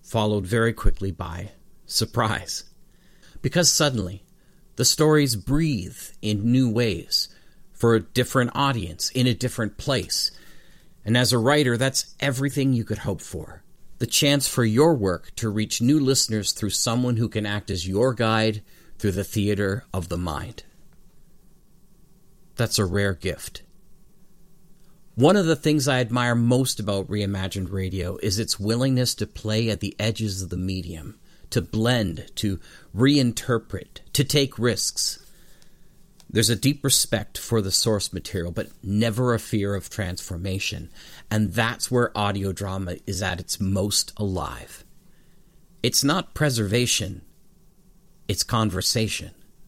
followed very quickly by surprise. Because suddenly, the stories breathe in new ways for a different audience, in a different place. And as a writer, that's everything you could hope for. The chance for your work to reach new listeners through someone who can act as your guide through the theater of the mind. That's a rare gift. One of the things I admire most about Reimagined Radio is its willingness to play at the edges of the medium, to blend, to reinterpret, to take risks. There's a deep respect for the source material, but never a fear of transformation. And that's where audio drama is at its most alive. It's not preservation, it's conversation.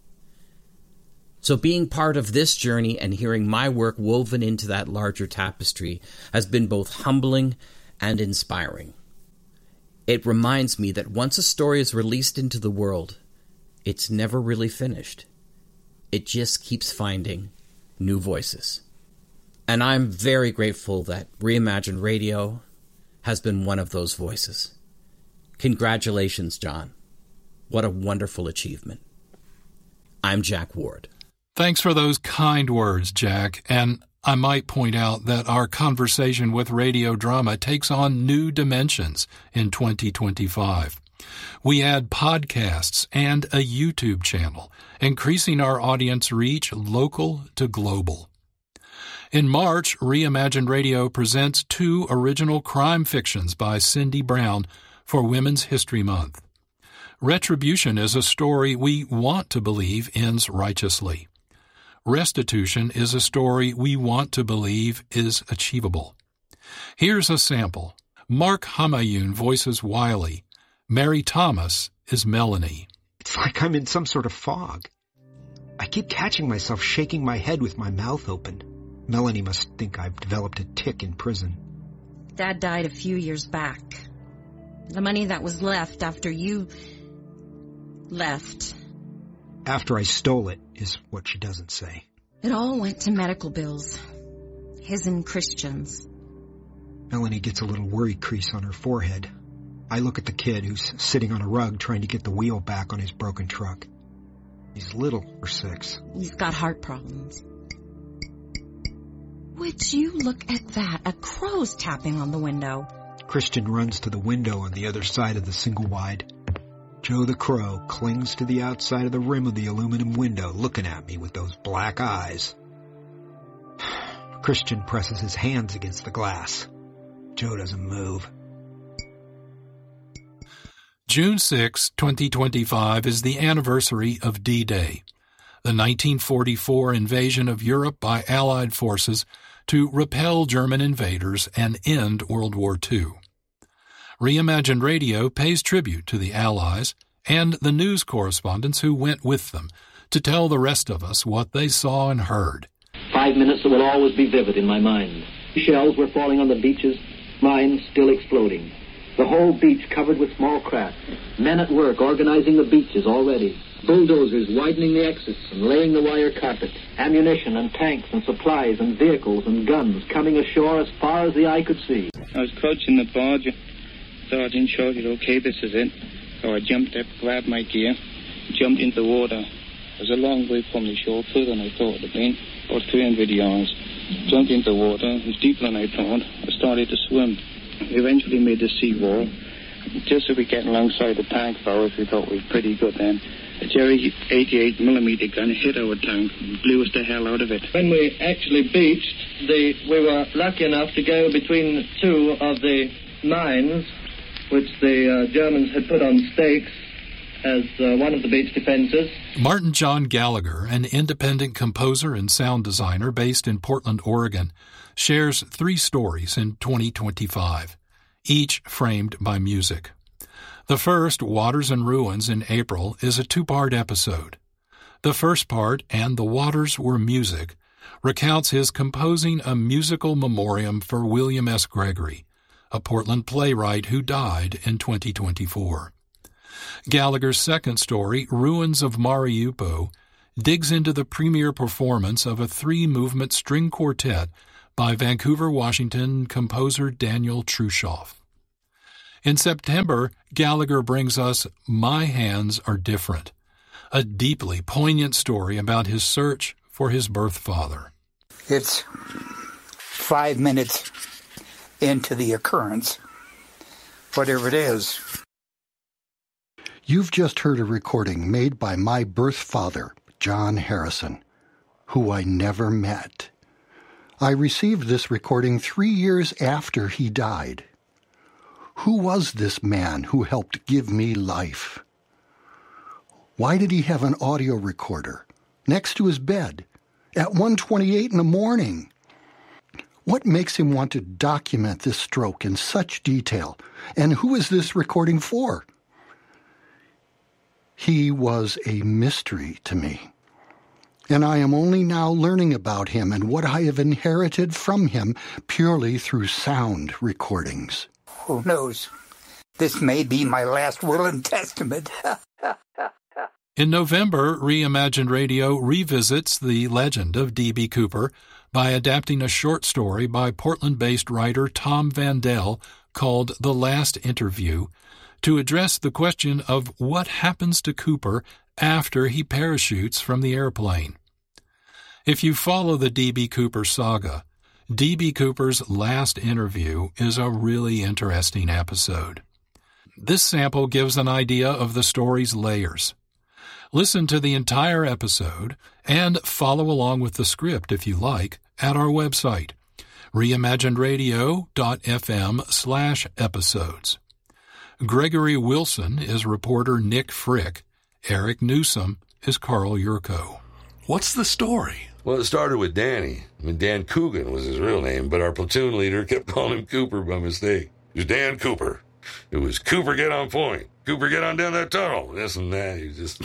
So being part of this journey and hearing my work woven into that larger tapestry has been both humbling and inspiring. It reminds me that once a story is released into the world, it's never really finished. It just keeps finding new voices. And I'm very grateful that Reimagined Radio has been one of those voices. Congratulations, John. What a wonderful achievement. I'm Jack Ward. Thanks for those kind words, Jack. And I might point out that our conversation with radio drama takes on new dimensions in 2025. We add podcasts and a YouTube channel, increasing our audience reach local to global. In March, Reimagined Radio presents 2 original crime fictions by Cindy Brown for Women's History Month. Retribution is a story we want to believe ends righteously. Restitution is a story we want to believe is achievable. Here's a sample. Mark Hamayoun voices Wiley. Mary Thomas is Melanie. It's like I'm in some sort of fog. I keep catching myself shaking my head with my mouth open. Melanie must think I've developed a tic in prison. Dad died a few years back. The money that was left after you left. After I stole it, is what she doesn't say. It all went to medical bills. His and Christian's. Melanie gets a little worry crease on her forehead. I look at the kid who's sitting on a rug trying to get the wheel back on his broken truck. He's little for 6. He's got heart problems. Would you look at that? A crow's tapping on the window. Christian runs to the window on the other side of the single wide. Joe the Crow clings to the outside of the rim of the aluminum window, looking at me with those black eyes. Christian presses his hands against the glass. Joe doesn't move. June 6, 2025 is the anniversary of D-Day, the 1944 invasion of Europe by Allied forces to repel German invaders and end World War II. Reimagined Radio pays tribute to the Allies and the news correspondents who went with them to tell the rest of us what they saw and heard. 5 minutes that will always be vivid in my mind. Shells were falling on the beaches, mines still exploding. The whole beach covered with small craft. Men at work organizing the beaches already. Bulldozers widening the exits and laying the wire carpet. Ammunition and tanks and supplies and vehicles and guns coming ashore as far as the eye could see. I was crouching the barge. Sergeant shouted, "Okay, this is it." So I jumped up, grabbed my gear, jumped into the water. It was a long way from the shore, further than I thought it had been, about 300 yards. Jumped into the water. It was deeper than I thought. I started to swim. We eventually made the seawall. Just as we get alongside the tank towers, we thought we were pretty good then. A Jerry 88mm gun hit our tank and blew us the hell out of it. When we actually beached, we were lucky enough to go between 2 of the mines, which the Germans had put on stakes as one of the beach defenses. Martin John Gallagher, an independent composer and sound designer based in Portland, Oregon, shares 3 stories in 2025, each framed by music. The first, Waters and Ruins in April, is a 2-part episode. The first part, And the Waters Were Music, recounts his composing a musical memoriam for William S. Gregory, a Portland playwright who died in 2024. Gallagher's second story, Ruins of Mariupol, digs into the premiere performance of a 3-movement string quartet by Vancouver, Washington composer Daniel Trushoff. In September, Gallagher brings us My Hands Are Different, a deeply poignant story about his search for his birth father. It's 5 minutes into the occurrence, whatever it is. You've just heard a recording made by my birth father, John Harrison, who I never met. I received this recording 3 years after he died. Who was this man who helped give me life? Why did he have an audio recorder next to his bed at 1:28 in the morning? What makes him want to document this stroke in such detail? And who is this recording for? He was a mystery to me. And I am only now learning about him and what I have inherited from him purely through sound recordings. Who knows? This may be my last will and testament. In November, Reimagined Radio revisits the legend of D.B. Cooper by adapting a short story by Portland-based writer Tom Vandell called The Last Interview to address the question of what happens to Cooper after he parachutes from the airplane. If you follow the D.B. Cooper saga, D.B. Cooper's Last Interview is a really interesting episode. This sample gives an idea of the story's layers. Listen to the entire episode and follow along with the script if you like at our website, reimaginedradio.fm/episodes. Gregory Wilson is reporter Nick Frick. Eric Newsom is Carl Yurko. What's the story? Well, it started with Danny. Dan Coogan was his real name, but our platoon leader kept calling him Cooper by mistake. It was Dan Cooper. It was Cooper, get on point. Cooper, get on down that tunnel. This and that. He just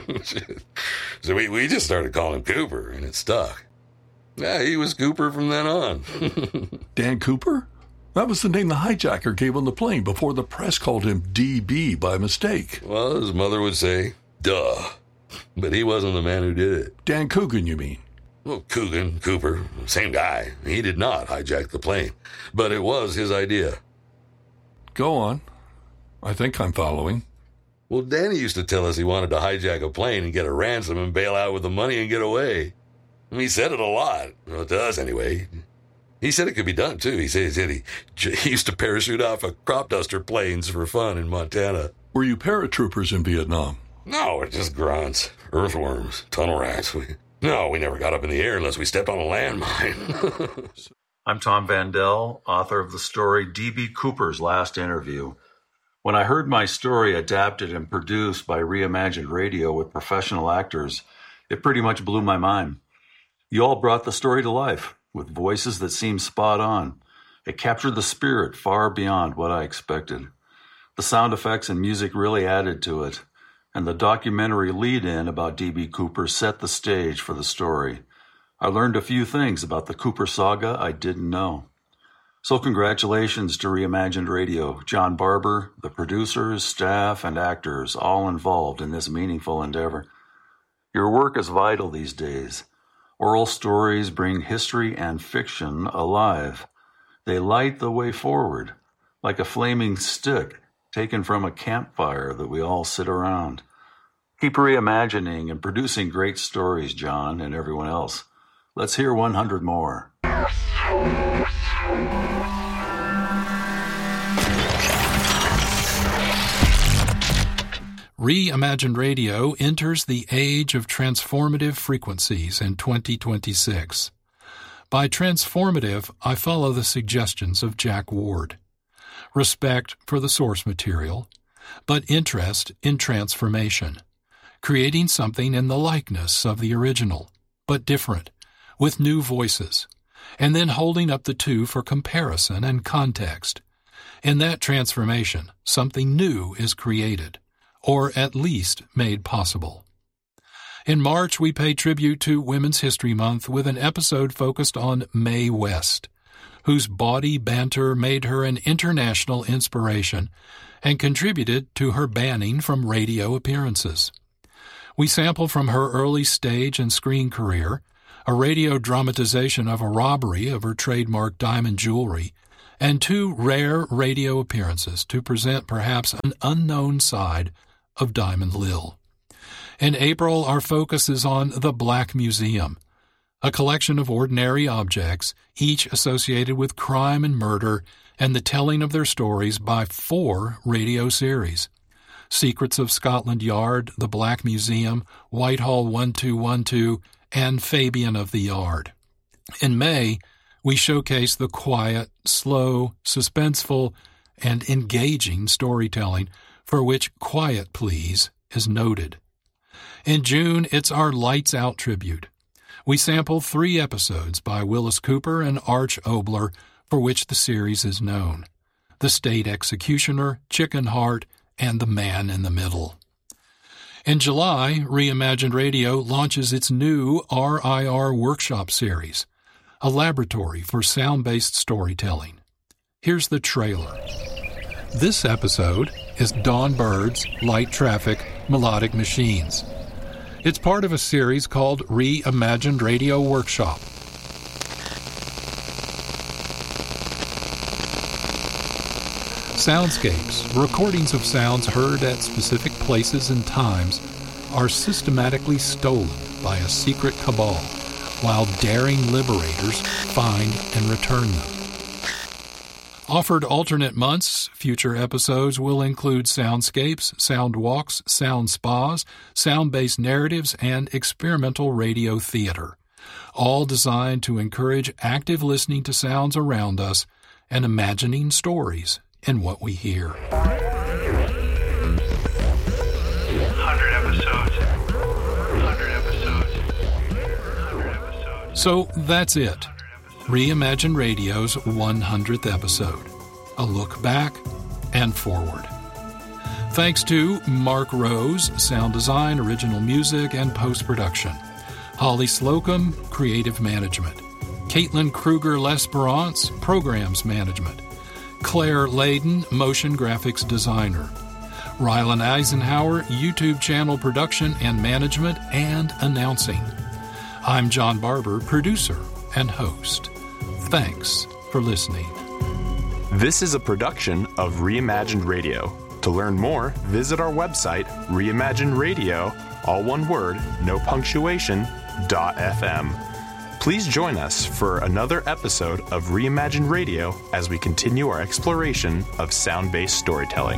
So we just started calling him Cooper, and it stuck. Yeah, he was Cooper from then on. Dan Cooper? That was the name the hijacker gave on the plane before the press called him DB by mistake. Well, his mother would say, duh. But he wasn't the man who did it. Dan Coogan, you mean? Well, Coogan, Cooper, same guy. He did not hijack the plane, but it was his idea. Go on. I think I'm following. Well, Danny used to tell us he wanted to hijack a plane and get a ransom and bail out with the money and get away. He said it a lot. Well, to us, anyway. He said it could be done, too. He said he used to parachute off of crop duster planes for fun in Montana. Were you paratroopers in Vietnam? No, we're just grunts, earthworms, tunnel rats. We never got up in the air unless we stepped on a landmine. I'm Tom Vandell, author of the story D.B. Cooper's Last Interview. When I heard my story adapted and produced by Reimagined Radio with professional actors, it pretty much blew my mind. You all brought the story to life with voices that seemed spot on. It captured the spirit far beyond what I expected. The sound effects and music really added to it, and the documentary lead-in about D.B. Cooper set the stage for the story. I learned a few things about the Cooper saga I didn't know. So congratulations to Reimagined Radio, John Barber, the producers, staff, and actors all involved in this meaningful endeavor. Your work is vital these days. Oral stories bring history and fiction alive. They light the way forward, like a flaming stick taken from a campfire that we all sit around. Keep reimagining and producing great stories, John, and everyone else. Let's hear 100 more. Reimagined Radio enters the age of transformative frequencies in 2026. By transformative, I follow the suggestions of Jack Ward. Respect for the source material, but interest in transformation, creating something in the likeness of the original, but different, with new voices, and then holding up the two for comparison and context. In that transformation, something new is created, or at least made possible. In March, we pay tribute to Women's History Month with an episode focused on Mae West, whose bawdy banter made her an international inspiration and contributed to her banning from radio appearances. We sample from her early stage and screen career, a radio dramatization of a robbery of her trademark diamond jewelry, and 2 rare radio appearances to present perhaps an unknown side of Diamond Lil. In April, our focus is on The Black Museum, a collection of ordinary objects, each associated with crime and murder, and the telling of their stories by 4 radio series: Secrets of Scotland Yard, The Black Museum, Whitehall 1212, and Fabian of the Yard. In May, we showcase the quiet, slow, suspenseful, and engaging storytelling for which Quiet Please is noted. In June, it's our Lights Out tribute. We sample 3 episodes by Willis Cooper and Arch Obler, for which the series is known: The State Executioner, Chicken Heart, and The Man in the Middle. In July, Reimagined Radio launches its new RIR Workshop series, a laboratory for sound-based storytelling. Here's the trailer. This episode is Dawn Bird's Light Traffic Melodic Machines. It's part of a series called Reimagined Radio Workshop. Soundscapes, recordings of sounds heard at specific places and times, are systematically stolen by a secret cabal, while daring liberators find and return them. Offered alternate months, future episodes will include soundscapes, sound walks, sound spas, sound-based narratives, and experimental radio theater, all designed to encourage active listening to sounds around us and imagining stories in what we hear. 100 episodes. 100 episodes. 100 episodes. So that's it. Reimagined Radio's 100th episode. A look back and forward. Thanks to Mark Rose, sound design, original music, and post-production. Holly Slocum, creative management. Caitlin Kruger-L'Esperance, programs management. Claire Layden, motion graphics designer. Rylan Eisenhower, YouTube channel production and management and announcing. I'm John Barber, producer and host. Thanks for listening. This is a production of Reimagined Radio. To learn more, visit our website, reimagineradio, all one word, no punctuation, .fm. Please join us for another episode of Reimagined Radio as we continue our exploration of sound-based storytelling.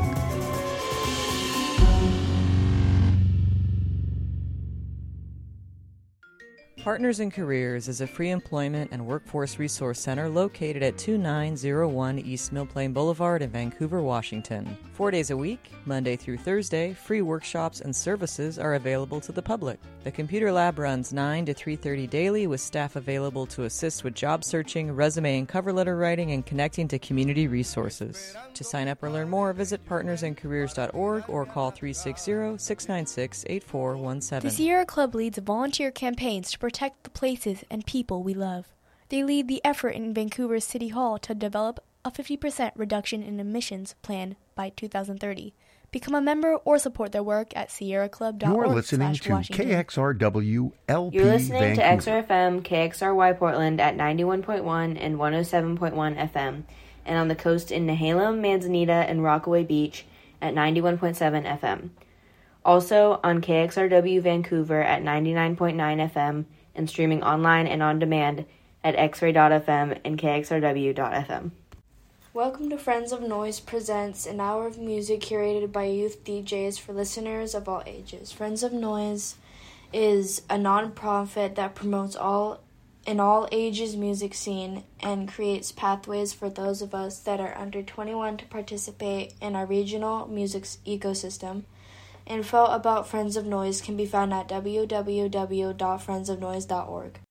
Partners in Careers is a free employment and workforce resource center located at 2901 East Mill Plain Boulevard in Vancouver, Washington. 4 days a week, Monday through Thursday, free workshops and services are available to the public. The computer lab runs 9 to 3:30 daily with staff available to assist with job searching, resume and cover letter writing, and connecting to community resources. To sign up or learn more, visit partnersincareers.org or call 360-696-8417. The Sierra Club leads volunteer campaigns to protect the places and people we love. They lead the effort in Vancouver City Hall to develop a 50% reduction in emissions plan by 2030. Become a member or support their work at sierraclub.org. You're listening to KXRW LP You're listening Vancouver. to XRFM KXRY Portland at 91.1 and 107.1 FM, and on the coast in Nehalem, Manzanita, and Rockaway Beach at 91.7 FM. Also on KXRW Vancouver at 99.9 FM, and streaming online and on demand at xray.fm and kxrw.fm. Welcome to Friends of Noise presents an hour of music curated by youth DJs for listeners of all ages. Friends of Noise is a non-profit that promotes all ages music scene and creates pathways for those of us that are under 21 to participate in our regional music ecosystem. Info about Friends of Noise can be found at www.friendsofnoise.org.